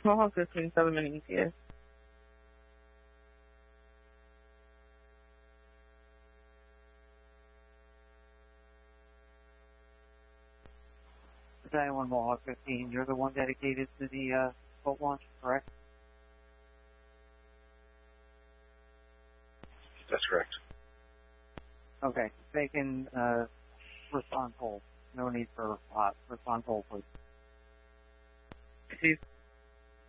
Mohawk 15, 7 minute ETA. Battalion 1 Mohawk 15, you're the one dedicated to the boat launch, correct? That's correct. Okay, they can respond hold. No need for response hold, please. Chief.